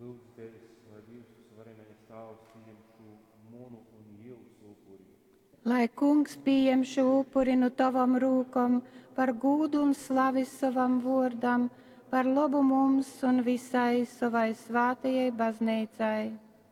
Lūdzu, Tēvs, lai Dievs varenais Tēvs pieņem šo monu un Ievas upuri. Lai Kungs pieņem šo upuri no tavam rūkam par gūdu un slavi savam vordam, par labu mums un visai savai svētajai baznīcai.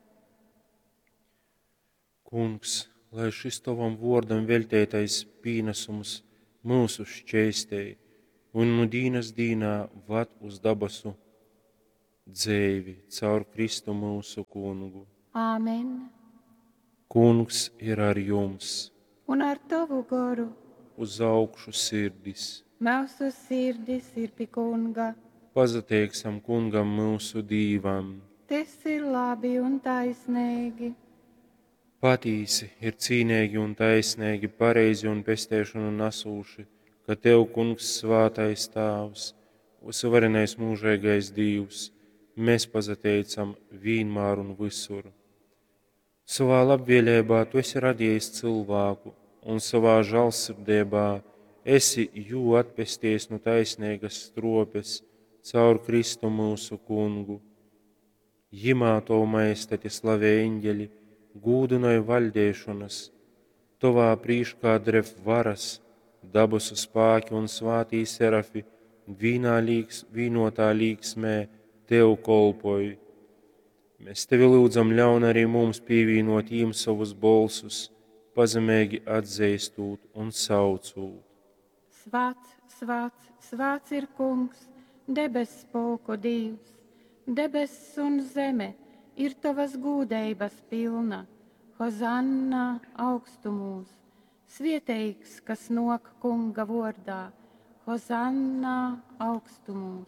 Kungs, lai šis tavam vordam veltētais pīnesums mūsu šķēstēji un nu dīnas dīnā vad uz dabasu dzēvi caur Kristu mūsu kungu. Āmen. Kungs ir ar jums, Un ar tavu garu uz augšu sirdis. mūsu sirdis ir pie Kunga. Pazateiksim kungam mūsu dīvam. Tas ir labi un taisnīgi. Patīsi ir cīnīgi un taisnīgi, pareizi un pestēšanu nesūši, ka Tev, Kungs, svātais Tēvs, suverenais mūžīgais Dievs, mēs pazateicam vienmēr un visur. Savā labvēlībā Tu esi radījis cilvēku, un savā žēlsirdībā esi jū atpesties no taisnīgas stropes caur Kristu mūsu kungu. Jimā to maistati slavē eņģeļi, gūdinoja valdēšanas, Tavā prīškā drev varas, dabusu spāki un svātī serafi, vīnotā līksmē Tev kolpoju. Mēs Tevi lūdzam ļaun arī mums pievienot jiem savus balsus, pazemīgi atzīstot un saucot. Svēts, svēts, svēts ir Kungs, debes spēku Dievs. Debesis un zeme ir Tavas gūdības pilna. Hozanna augstumos, svētīgs, kas nok Kunga vārdā. Hozanna augstumos.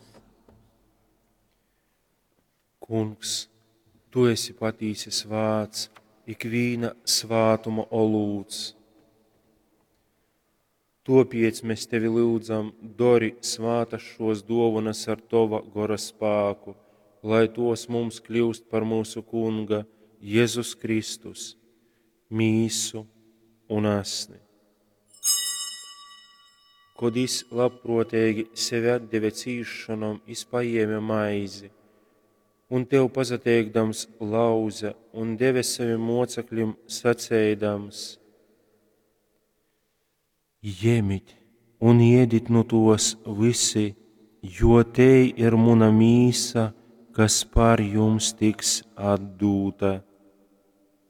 Kungs, Tu esi patīsi svāts, ikvīna svātuma olūts. Topiec mēs Tevi lūdzam, dori svātas šos dāvanas ar Tova gora spēku, lai tos mums kļūst par mūsu Kunga Jēzus Kristus, mīsu un asni. Kod Jis labprotīgi sevi atdeve cīšanom, Jis paēma maizi, un Tev pazateikdams lauza un deve saviem mocekļiem sacēdams: Jemit un iedit no tos visi, jo te ir muna mīsa, kas par jums tiks atdūta.